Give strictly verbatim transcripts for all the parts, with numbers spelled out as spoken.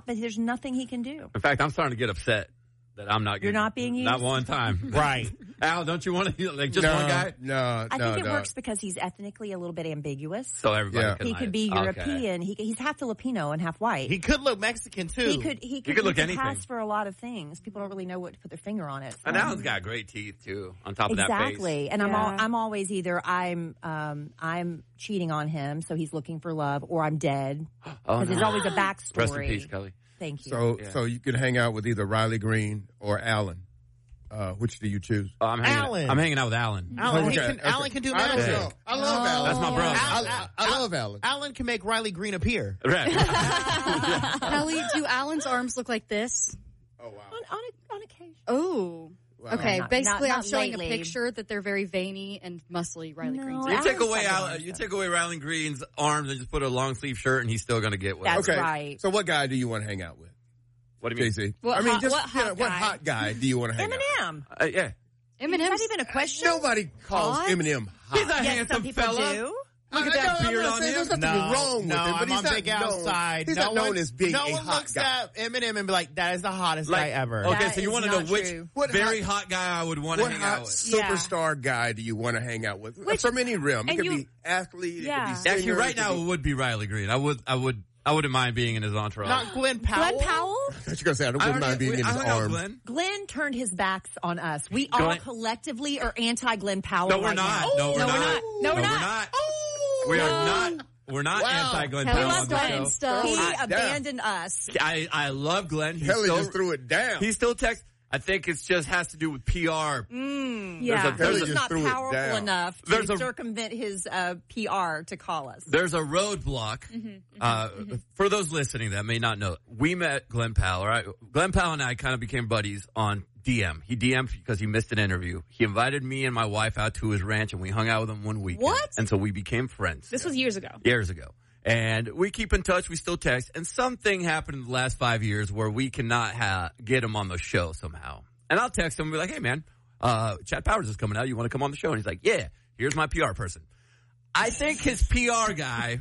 stop, but there's nothing he can do. In fact, I'm starting to get upset that I'm not. You're getting, not being used? Not one time. Right. Al, don't you want to like just no, one guy? No, I no, think it no. works because he's ethnically a little bit ambiguous. So everybody Yeah. can He like, could be okay. European. He, he's half Filipino and half white. He could look Mexican, too. He could. He could, could look he anything. pass for a lot of things. People don't really know what to put their finger on it. And Alan's got great teeth too. On top of that face. Exactly. And I'm Yeah. all, I'm always either I'm um, I'm cheating on him, so he's looking for love, or I'm dead. Because Oh, no. there's always a backstory. Rest in peace, Kelly. Thank you. So, Yeah. so you could hang out with either Riley Green or Alan. Uh, which do you choose? Oh, I'm hanging. Alan. I'm hanging out with Alan. Alan, Oh, he okay, can, okay. Alan can do I don't magic. know. I love Alan. That's my brother. I, I, I love Alan. Alan can make Riley Green appear. Right. Kelly, do Alan's arms look like this? Oh, wow. on, on, a, on occasion. Oh. Wow. Okay, Not- basically not- I'm not showing lately. a picture that they're very veiny and muscly Riley No, Green's. You Alan's take away got Al, arms, you though. take away Riley Green's arms and just put a long sleeve shirt, and he's still going to get what. That's Okay. right. So what guy do you want to hang out with? What do you mean? J C? What I mean, hot- just what you know, hot what guy? hot guy do you want to hang out Eminem. Uh, yeah. Is Eminem's that even a question? Nobody calls Hot? Eminem hot. He's a Yes, handsome some people fella. do. Look at that I, I, beard I'm not on saying him. There's nothing No, wrong with no, him, but I'm he's on not Big known, Outside. He's no not known one, as being no a one hot looks guy. at Eminem and be like, that is the hottest Like, guy ever. Okay, That so you is want to know not which true. What very hot- hot guy I would want to What hang hot out with? Yeah. superstar guy do you want to hang out with? Which- From any realm. It and could you- be athlete. Yeah. It could be singer, Actually, right it could now be- it would be Riley Green. I would, I would, I wouldn't mind being in his entourage. Not Glenn Powell. Glenn Powell? I thought you were going to say I I wouldn't mind being in I his hung out with arms. Glenn. Glenn turned his back on us. We all Glenn- collectively are anti-Glenn Powell No, we're right not. now. No, we're no, not. we're not. No, we're not. We are not. We're not Wow. anti Glenn Kelly Powell was on the Glenn show. stuff. He Hot damn. abandoned us. I, I love Glenn. He's Kelly still, just threw it down. He still texts. I think it just has to do with P R. Mm, Yeah. There's a- Kelly He's just not threw it powerful down. enough to There's a- circumvent his uh, P R to call us. There's a roadblock. uh, For those listening that may not know, we met Glenn Powell, right? Glenn Powell and I kind of became buddies on D M. He D M'd because he missed an interview. He invited me and my wife out to his ranch, and we hung out with him one weekend. What? And so we became friends. This was years ago. Years ago. And we keep in touch. We still text. And something happened in the last five years where we cannot ha- get him on the show somehow. And I'll text him and be like, hey, man, uh, Chad Powers is coming out. You want to come on the show? And he's like, yeah, here's my P R person. I think his P R guy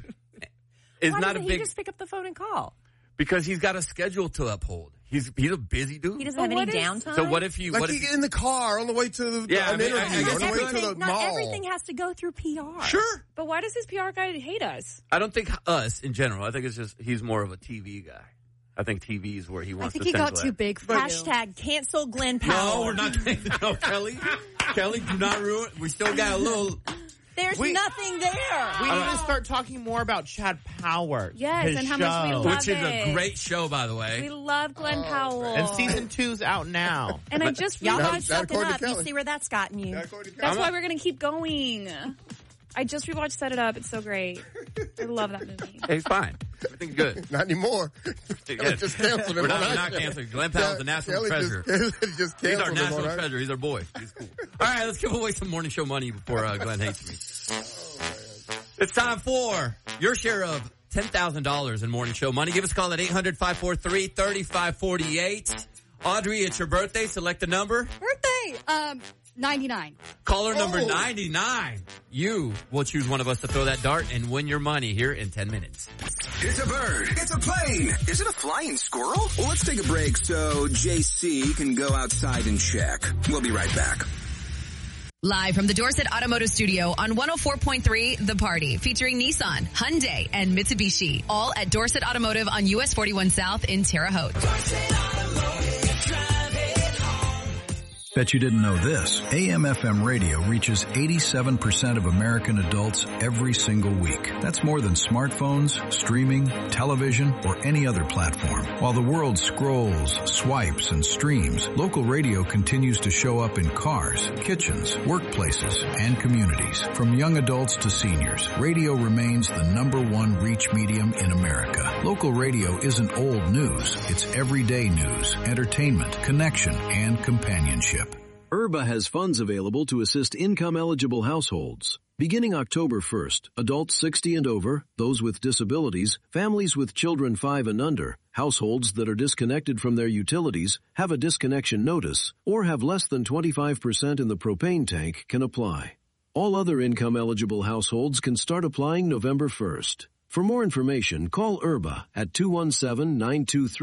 is Why not a doesn't big... he just pick up the phone and call? Because he's got a schedule to uphold. He's he's a busy dude. He doesn't But have any what is- downtime. So what if he... Like what he if he, in the car on the way to the, Yeah, I an mean, I- I interview, guess on the Not way to everything, the not mall. everything has to go through P R. Sure. But why does his P R guy hate us? I don't think us in general. I think it's just he's more of a T V guy. I think T V is where he I wants think to he got central too at. big for you. Hashtag cancel Glenn Powell. No, we're not. No, Kelly. Kelly, do not ruin. We still got a little. There's We- nothing there. We need to start talking more about Chad Powers. Yes, his and how much we show. love Which is it. a great show, by the We way. love Glenn Powell. And season two's out now. And I just Y'all That- keep rewatched. that sucking according to up. You Kelly. see where that's gotten you. That's according to That's Kelly. why we're going to keep going. I just rewatched Set It Up. It's so great. I love that movie. Hey, he's fine. Everything's good. Not anymore. Yeah. Just canceled him We're not, on we're our not show. canceling. Glenn Powell's the national Kelly treasure. Just, just He's our canceled him national on our- treasure. He's our boy. He's cool. All right, let's give away some morning show money before uh, Glenn hates me. It's time for your share of ten thousand dollars in morning show money. Give us a call at eight hundred, five four three, three five four eight. Audrey, it's your birthday. Select a number. Birthday! Um, ninety-nine. Caller number Oh. ninety-nine. You will choose one of us to throw that dart and win your money here in ten minutes. It's a bird. It's a plane. Is it a flying squirrel? Well, let's take a break so J C can go outside and check. We'll be right back. Live from the Dorset Automotive Studio on one oh four point three The Party, featuring Nissan, Hyundai, and Mitsubishi, all at Dorset Automotive on U S forty-one South in Terre Haute. Bet you didn't know this. A M F M radio reaches eighty-seven percent of American adults every single week. That's more than smartphones, streaming, television, or any other platform. While the world scrolls, swipes, and streams, local radio continues to show up in cars, kitchens, workplaces, and communities. From young adults to seniors, radio remains the number one reach medium in America. Local radio isn't old news. It's everyday news, entertainment, connection, and companionship. IRBA has funds available to assist income-eligible households. Beginning October first, adults sixty and over, those with disabilities, families with children five and under, households that are disconnected from their utilities, have a disconnection notice, or have less than twenty-five percent in the propane tank can apply. All other income-eligible households can start applying November first. For more information, call IRBA at two one seven, nine two three